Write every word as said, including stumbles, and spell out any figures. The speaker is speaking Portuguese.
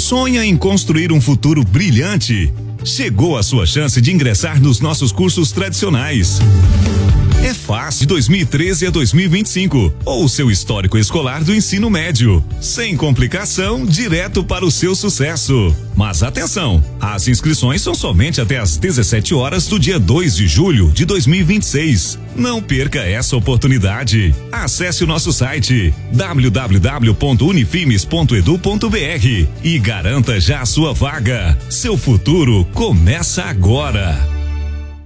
Sonha em construir um futuro brilhante? Chegou a sua chance de ingressar nos nossos cursos tradicionais. É fácil, de dois mil e treze a dois mil e vinte e cinco, ou o seu histórico escolar do ensino médio. Sem complicação, direto para o seu sucesso. Mas atenção, as inscrições são somente até às dezessete horas do dia dois de julho de dois mil e vinte e seis. Não perca essa oportunidade. Acesse o nosso site w w w ponto unifimes ponto edu ponto br e garanta já a sua vaga. Seu futuro começa agora.